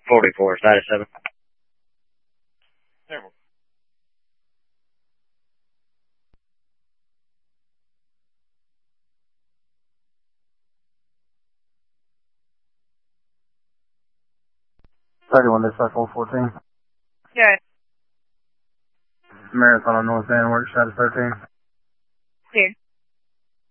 44, status 7. Never. Second dispatch 114. Yeah. Marathon on North End, work status 13. Clear.